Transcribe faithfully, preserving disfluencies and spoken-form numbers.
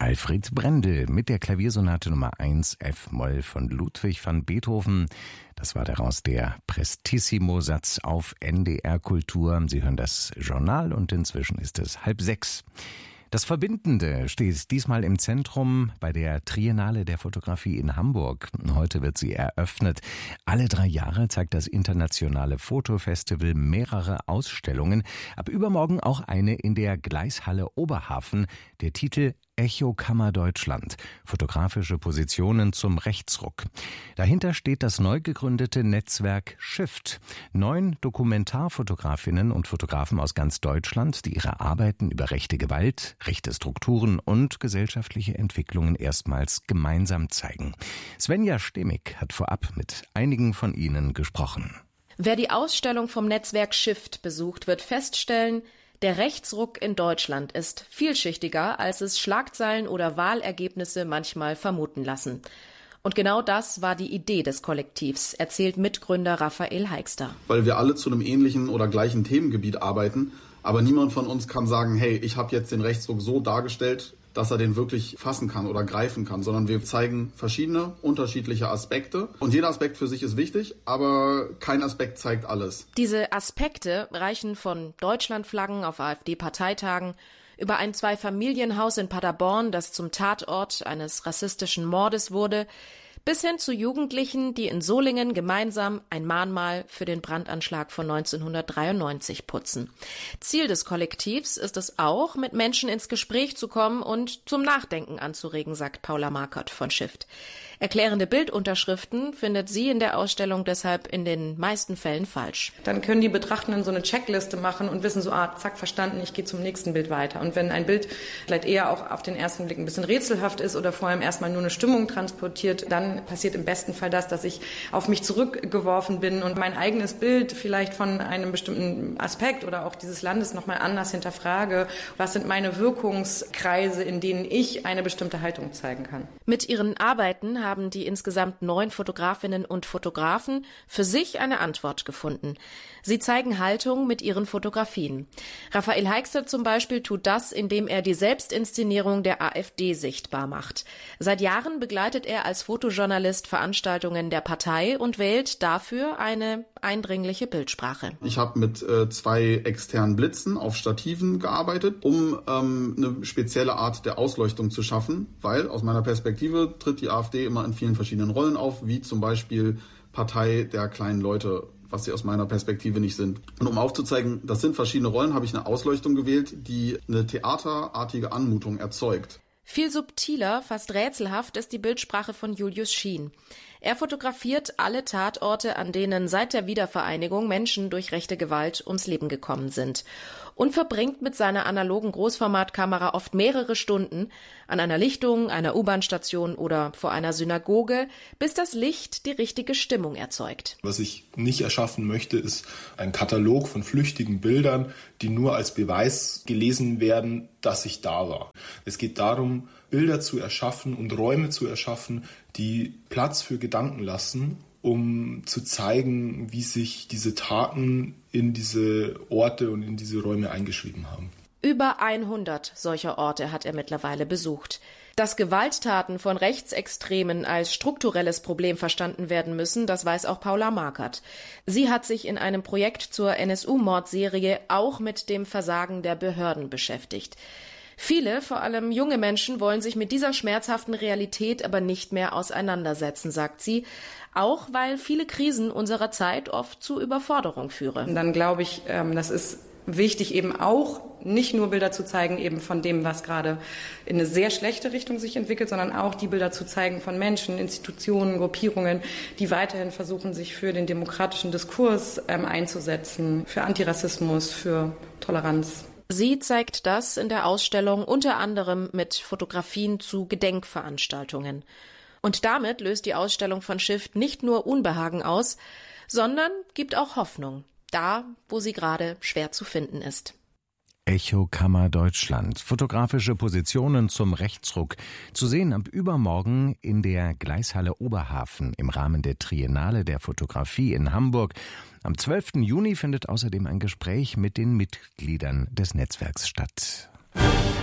Alfred Brendel mit der Klaviersonate Nummer eins F-Moll von Ludwig van Beethoven. Das war daraus der Prestissimo-Satz auf N D R Kultur. Sie hören das Journal und inzwischen ist es halb sechs. Das Verbindende steht diesmal im Zentrum bei der Triennale der Fotografie in Hamburg. Heute wird sie eröffnet. Alle drei Jahre zeigt das internationale Fotofestival mehrere Ausstellungen. Ab übermorgen auch eine in der Gleishalle Oberhafen. Der Titel Echokammer Deutschland. Fotografische Positionen zum Rechtsruck. Dahinter steht das neu gegründete Netzwerk Shift. Neun Dokumentarfotografinnen und Fotografen aus ganz Deutschland, die ihre Arbeiten über rechte Gewalt, rechte Strukturen und gesellschaftliche Entwicklungen erstmals gemeinsam zeigen. Svenja Stemmig hat vorab mit einigen von ihnen gesprochen. Wer die Ausstellung vom Netzwerk Shift besucht, wird feststellen, der Rechtsruck in Deutschland ist vielschichtiger, als es Schlagzeilen oder Wahlergebnisse manchmal vermuten lassen. Und genau das war die Idee des Kollektivs, erzählt Mitgründer Raphael Heixter. Weil wir alle zu einem ähnlichen oder gleichen Themengebiet arbeiten, aber niemand von uns kann sagen, hey, ich habe jetzt den Rechtsruck so dargestellt, dass er den wirklich fassen kann oder greifen kann, sondern wir zeigen verschiedene, unterschiedliche Aspekte. Und jeder Aspekt für sich ist wichtig, aber kein Aspekt zeigt alles. Diese Aspekte reichen von Deutschlandflaggen auf AfD-Parteitagen über ein Zweifamilienhaus in Paderborn, das zum Tatort eines rassistischen Mordes wurde, bis hin zu Jugendlichen, die in Solingen gemeinsam ein Mahnmal für den Brandanschlag von neunzehnhundertdreiundneunzig putzen. Ziel des Kollektivs ist es auch, mit Menschen ins Gespräch zu kommen und zum Nachdenken anzuregen, sagt Paula Markert von Shift. Erklärende Bildunterschriften findet sie in der Ausstellung deshalb in den meisten Fällen falsch. Dann können die Betrachtenden so eine Checkliste machen und wissen so, ah, zack, verstanden, ich gehe zum nächsten Bild weiter. Und wenn ein Bild vielleicht eher auch auf den ersten Blick ein bisschen rätselhaft ist oder vor allem erstmal nur eine Stimmung transportiert, dann passiert im besten Fall das, dass ich auf mich zurückgeworfen bin und mein eigenes Bild vielleicht von einem bestimmten Aspekt oder auch dieses Landes nochmal anders hinterfrage. Was sind meine Wirkungskreise, in denen ich eine bestimmte Haltung zeigen kann? Mit ihren Arbeiten haben die insgesamt neun Fotografinnen und Fotografen für sich eine Antwort gefunden. Sie zeigen Haltung mit ihren Fotografien. Raphael Heixter zum Beispiel tut das, indem er die Selbstinszenierung der AfD sichtbar macht. Seit Jahren begleitet er als Fotojournalist Veranstaltungen der Partei und wählt dafür eine eindringliche Bildsprache. Ich habe mit äh, zwei externen Blitzen auf Stativen gearbeitet, um ähm, eine spezielle Art der Ausleuchtung zu schaffen, weil aus meiner Perspektive tritt die AfD immer in vielen verschiedenen Rollen auf, wie zum Beispiel Partei der kleinen Leute, was sie aus meiner Perspektive nicht sind. Und um aufzuzeigen, das sind verschiedene Rollen, habe ich eine Ausleuchtung gewählt, die eine theaterartige Anmutung erzeugt. Viel subtiler, fast rätselhaft ist die Bildsprache von Julius Schien. Er fotografiert alle Tatorte, an denen seit der Wiedervereinigung Menschen durch rechte Gewalt ums Leben gekommen sind. Und verbringt mit seiner analogen Großformatkamera oft mehrere Stunden an einer Lichtung, einer U-Bahn-Station oder vor einer Synagoge, bis das Licht die richtige Stimmung erzeugt. Was ich nicht erschaffen möchte, ist ein Katalog von flüchtigen Bildern, die nur als Beweis gelesen werden, dass ich da war. Es geht darum, Bilder zu erschaffen und Räume zu erschaffen, die Platz für Gedanken lassen, um zu zeigen, wie sich diese Taten in diese Orte und in diese Räume eingeschrieben haben. Über hundert solcher Orte hat er mittlerweile besucht. Dass Gewalttaten von Rechtsextremen als strukturelles Problem verstanden werden müssen, das weiß auch Paula Markert. Sie hat sich in einem Projekt zur N S U-Mordserie auch mit dem Versagen der Behörden beschäftigt. Viele, vor allem junge Menschen, wollen sich mit dieser schmerzhaften Realität aber nicht mehr auseinandersetzen, sagt sie, auch weil viele Krisen unserer Zeit oft zu Überforderung führen. Und dann glaube ich, das ist wichtig, eben auch nicht nur Bilder zu zeigen, eben von dem, was gerade in eine sehr schlechte Richtung sich entwickelt, sondern auch die Bilder zu zeigen von Menschen, Institutionen, Gruppierungen, die weiterhin versuchen, sich für den demokratischen Diskurs ähm, einzusetzen, für Antirassismus, für Toleranz. Sie zeigt das in der Ausstellung unter anderem mit Fotografien zu Gedenkveranstaltungen. Und damit löst die Ausstellung von Shift nicht nur Unbehagen aus, sondern gibt auch Hoffnung, da, wo sie gerade schwer zu finden ist. Echokammer Deutschland. Fotografische Positionen zum Rechtsruck. Zu sehen ab übermorgen in der Gleishalle Oberhafen im Rahmen der Triennale der Fotografie in Hamburg. Am zwölften Juni findet außerdem ein Gespräch mit den Mitgliedern des Netzwerks statt.